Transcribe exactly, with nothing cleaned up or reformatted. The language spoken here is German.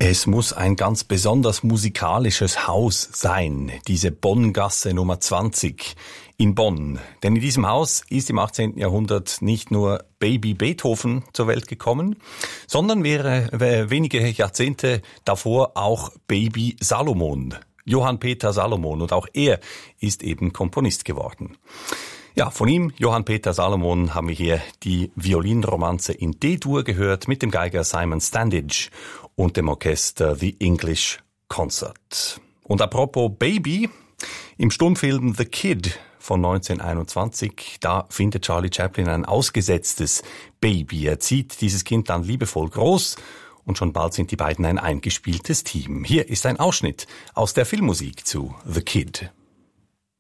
Es muss ein ganz besonders musikalisches Haus sein, diese Bonngasse Nummer zwanzig in Bonn. Denn in diesem Haus ist im achtzehnten Jahrhundert nicht nur Baby Beethoven zur Welt gekommen, sondern wäre äh, wenige Jahrzehnte davor auch Baby Salomon, Johann Peter Salomon. Und auch er ist eben Komponist geworden. Ja, von ihm, Johann Peter Salomon, haben wir hier die Violinromanze in D-Dur gehört mit dem Geiger Simon Standage und dem Orchester The English Concert. Und apropos Baby, im Stummfilm The Kid von neunzehnhunderteinundzwanzig, da findet Charlie Chaplin ein ausgesetztes Baby. Er zieht dieses Kind dann liebevoll groß und schon bald sind die beiden ein eingespieltes Team. Hier ist ein Ausschnitt aus der Filmmusik zu The Kid.